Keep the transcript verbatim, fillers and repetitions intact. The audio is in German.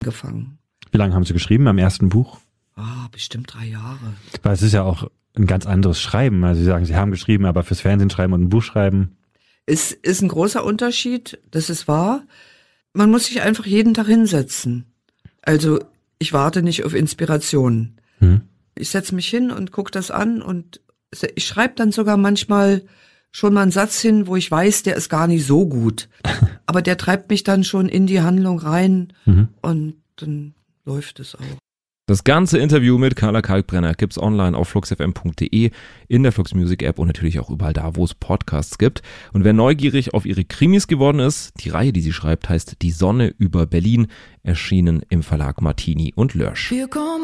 gefangen. Wie lange haben Sie geschrieben am ersten Buch? Ah, bestimmt drei Jahre. Weil es ist ja auch ein ganz anderes Schreiben. Also Sie sagen, Sie haben geschrieben, aber fürs Fernsehen schreiben und ein Buch schreiben. Es ist ein großer Unterschied, das ist wahr. Man muss sich einfach jeden Tag hinsetzen. Also ich warte nicht auf Inspiration. Hm. Ich setze mich hin und gucke das an und ich schreibe dann sogar manchmal schon mal einen Satz hin, wo ich weiß, der ist gar nicht so gut. Aber der treibt mich dann schon in die Handlung rein mhm. und dann läuft es auch. Das ganze Interview mit Carla Kalkbrenner gibt's online auf flux f m punkt d e, in der Flux Music App und natürlich auch überall da, wo es Podcasts gibt. Und wer neugierig auf ihre Krimis geworden ist, die Reihe, die sie schreibt, heißt Die Sonne über Berlin, erschienen im Verlag Martini und Lörsch.